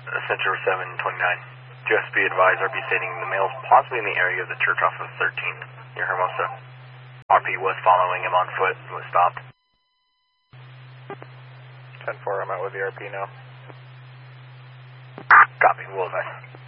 Center 729. Just be advised, RP stating the male's possibly in the area of the church off of 13th near Hermosa. RP was following him on foot and was stopped. 10-4, I'm out with the RP now. Copy, will advise.